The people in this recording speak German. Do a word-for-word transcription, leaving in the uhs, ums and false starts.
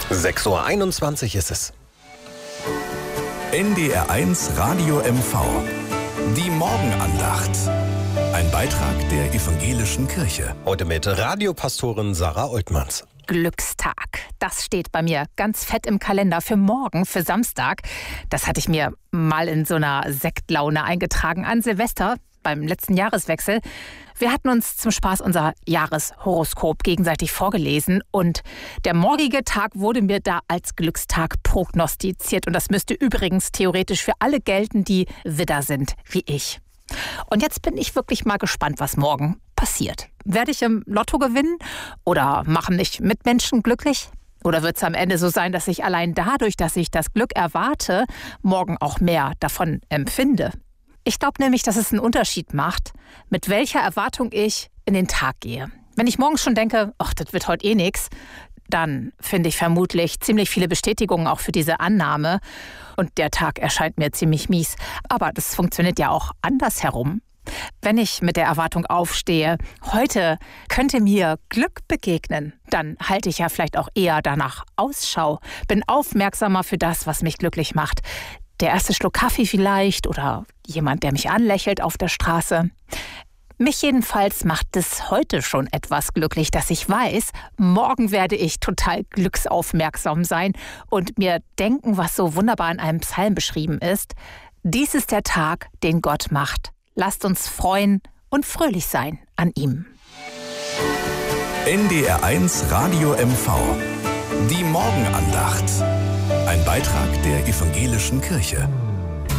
sechs Uhr einundzwanzig ist es. N D R eins Radio M V. Die Morgenandacht. Ein Beitrag der Evangelischen Kirche. Heute mit Radiopastorin Sarah Oltmanns. Glückstag. Das steht bei mir ganz fett im Kalender für morgen, für Samstag. Das hatte ich mir mal in so einer Sektlaune eingetragen an Silvester beim letzten Jahreswechsel. Wir hatten uns zum Spaß unser Jahreshoroskop gegenseitig vorgelesen und der morgige Tag wurde mir da als Glückstag prognostiziert. Und das müsste übrigens theoretisch für alle gelten, die Widder sind, wie ich. Und jetzt bin ich wirklich mal gespannt, was morgen passiert. Werde ich im Lotto gewinnen oder machen mich Mitmenschen glücklich? Oder wird es am Ende so sein, dass ich allein dadurch, dass ich das Glück erwarte, morgen auch mehr davon empfinde? Ich glaube nämlich, dass es einen Unterschied macht, mit welcher Erwartung ich in den Tag gehe. Wenn ich morgens schon denke, ach, das wird heute eh nix, dann finde ich vermutlich ziemlich viele Bestätigungen auch für diese Annahme. Und der Tag erscheint mir ziemlich mies. Aber das funktioniert ja auch andersherum. Wenn ich mit der Erwartung aufstehe, heute könnte mir Glück begegnen, dann halte ich ja vielleicht auch eher danach Ausschau, bin aufmerksamer für das, was mich glücklich macht. Der erste Schluck Kaffee vielleicht oder jemand, der mich anlächelt auf der Straße. Mich jedenfalls macht es heute schon etwas glücklich, dass ich weiß, morgen werde ich total glücksaufmerksam sein und mir denken, was so wunderbar in einem Psalm beschrieben ist. Dies ist der Tag, den Gott macht. Lasst uns freuen und fröhlich sein an ihm. N D R eins Radio M V. Die Morgenandacht. Ein Beitrag der Evangelischen Kirche.